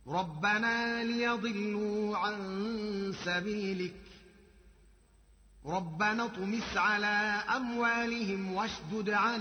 ربنا ليضلوا عن سبيلك ربنا اطمس على أموالهم واشدد على